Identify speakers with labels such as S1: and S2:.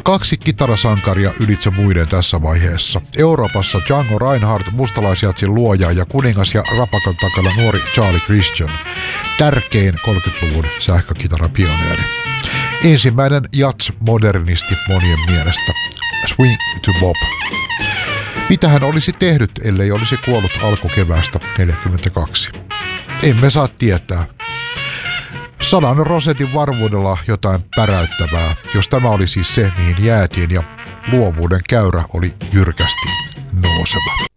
S1: 2 kitarasankaria ylitse muiden tässä vaiheessa. Euroopassa Django Reinhardt, mustalaisjatsin luoja ja kuningas ja rapakon takana nuori Charlie Christian, tärkein 30-luvun sähkökitarapioneeri. Ensimmäinen jats-modernisti monien mielestä, Swing to Bob. Mitä hän olisi tehnyt, ellei olisi kuollut alkukeväästä 1942? Emme saa tietää. 100% varmuudella jotain päräyttävää, jos tämä oli siis se, mihin jäätiin, ja luovuuden käyrä oli jyrkästi nouseva.